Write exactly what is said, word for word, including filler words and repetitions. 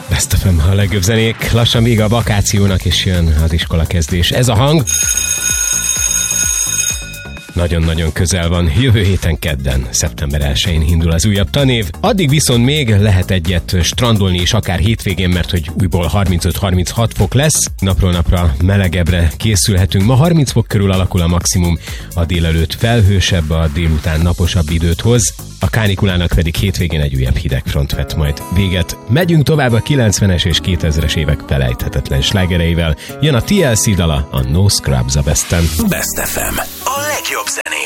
Best ef em, a legjobb zenék. Lassan vége a vakációnak, és jön az iskola kezdés. Ez a hang nagyon-nagyon közel van. Jövő héten kedden, szeptember elsején indul az újabb tanév. Addig viszont még lehet egyet strandolni is, akár hétvégén, mert hogy újból harmincöt-harminchat fok lesz. Napról napra melegebbre készülhetünk. Ma harminc fok körül alakul a maximum, a délelőtt felhősebb, a délután naposabb időt hoz. A kánikulának pedig hétvégén egy újabb hidegfront vett majd véget. Megyünk tovább a kilencvenes és kétezres évek felejthetetlen slágereivel. Jön a té el cé dala, a No Scrubs a Besten. Best ef em. A legjobb zenék.